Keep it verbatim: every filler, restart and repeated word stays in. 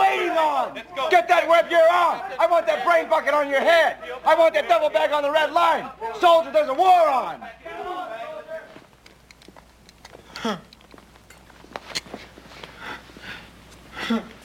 waiting on. Get that web gear on. I want that brain bucket on your head. I want that double bag on the red line. Soldier, there's a war on. Huh. Huh.